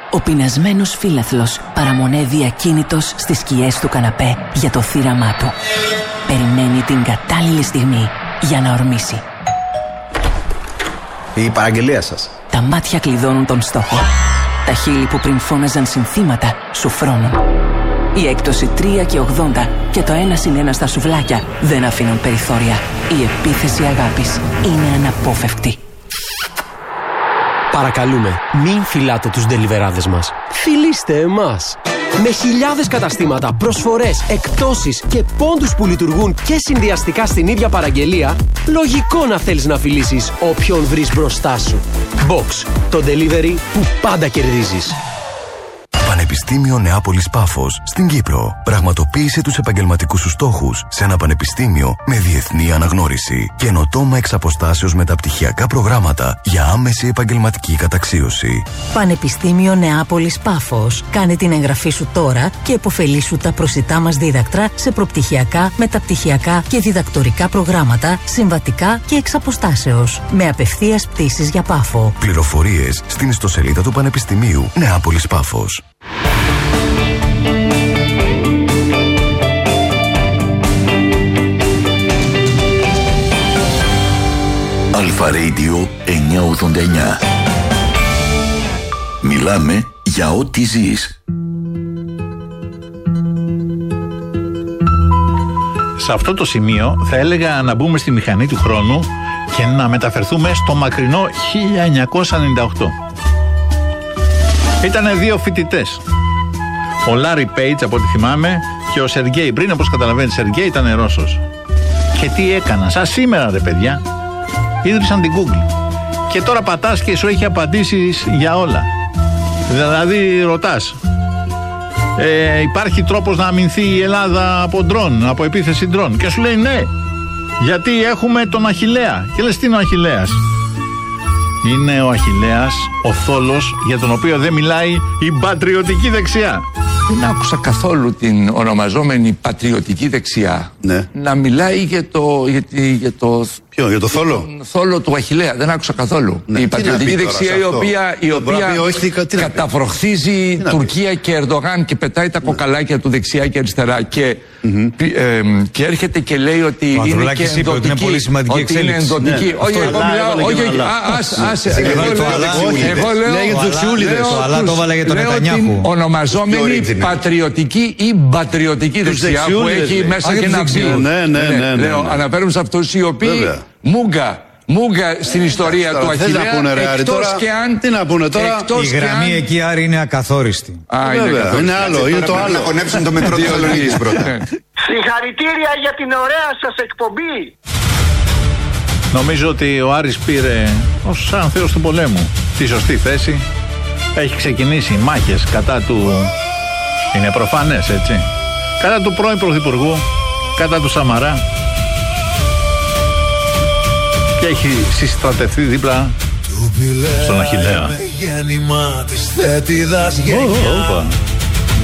Ο πεινασμένος φύλαθλος παραμονεύει ακίνητος στις σκιές του καναπέ για το θύραμά του. Περιμένει την κατάλληλη στιγμή για να ορμήσει. Η παραγγελία σας. Τα μάτια κλειδώνουν τον στόχο. Τα χείλη που πριν φώναζαν συνθήματα σου φρώνουν. Η έκπτωση 3,80 και το 1+1 στα σουβλάκια δεν αφήνουν περιθώρια. Η επίθεση αγάπης είναι αναπόφευκτη. Παρακαλούμε, μην φυλάτε τους ντελιβεράδες μας. Φιλήστε εμάς. Με χιλιάδες καταστήματα, προσφορές, εκπτώσεις και πόντους που λειτουργούν και συνδυαστικά στην ίδια παραγγελία, λογικό να θέλεις να φιλήσεις όποιον βρεις μπροστά σου. Box, το delivery που πάντα κερδίζεις. Πανεπιστήμιο Νεάπολης Πάφος στην Κύπρο. Πραγματοποίησε τους επαγγελματικούς σου στόχους σε ένα πανεπιστήμιο με διεθνή αναγνώριση. Καινοτόμα εξ αποστάσεως μεταπτυχιακά προγράμματα για άμεση επαγγελματική καταξίωση. Πανεπιστήμιο Νεάπολης Πάφος. Κάνε την εγγραφή σου τώρα και επωφελήσου τα προσιτά μας δίδακτρα σε προπτυχιακά, μεταπτυχιακά και διδακτορικά προγράμματα, συμβατικά και εξ αποστάσεως. Με απευθείας πτήσεις για Πάφο. Πληροφορίες στην ιστοσελίδα του Πανεπιστημίου Νεάπολης Πάφος. Αλφα Radio 989. Μιλάμε για ό,τι ζεις. Σε αυτό το σημείο θα έλεγα να μπούμε στη μηχανή του χρόνου και να μεταφερθούμε στο μακρινό 1998. Ήτανε δύο φοιτητές. Ο Λάρι Πέιτς, από ό,τι θυμάμαι, και ο Σεργέι. Πριν, όπως καταλαβαίνετε, Σεργέι ήταν Ρώσος. Και τι έκαναν, σαν σήμερα, ρε παιδιά. Ίδρυσαν την Google. Και τώρα πατάς και σου έχει απαντήσεις για όλα. Δηλαδή, ρωτάς, υπάρχει τρόπος να αμυνθεί η Ελλάδα από ντρόν, από επίθεση ντρόν? Και σου λέει ναι, γιατί έχουμε τον Αχιλλέα. Και λες, τι είναι ο Αχιλλέας? Είναι ο Αχιλλέας, ο θόλος για τον οποίο δεν μιλάει η πατριωτική δεξιά. Δεν άκουσα καθόλου την ονομαζόμενη πατριωτική δεξιά να μιλάει για το Ποιο, για το θόλο? Τον θόλο του Αχιλλέα. Δεν άκουσα καθόλου. Η πατριωτική δεξιά η οποία καταφροχθίζει Τουρκία και Ερντογάν και πετάει τα κοκαλάκια του δεξιά και αριστερά και έρχεται και λέει ότι είναι και ενδοτική. Ότι είναι πολύ σημαντική εξέλιξη. Όχι, εγώ μιλάω. Εγώ λέω για τους Ιούλιδες. Το αλλά το έβαλε για τον Νετανιάχου. Ονομαζόμενη πατριωτική ή πατριωτική δεξιά που έχει μέσα και ένα βίο. Αναφέρουμε σε αυτούς οι οποίοι μούγκα στην ιστορία του Αχιλλέα, εκτός και αν... Τι να πούνε τώρα? Η γραμμή εκεί, Άρη, είναι ακαθόριστη. Είναι άλλο, είναι το άλλο. Να χωνέψουν το μετρό Θεσσαλονίκης πρώτα. Συγχαρητήρια για την ωραία σας εκπομπή. Νομίζω ότι ο Άρης πήρε, ως σαν θεός του πολέμου, τη σωστή θέση. Έχει ξεκινήσει μάχες κατά του... Είναι προφανές, έτσι. Κατά του πρώην Πρωθυπουργού, κατά του Σαμαρά. Και έχει συστρατευτεί δίπλα στον Αχιλλέα.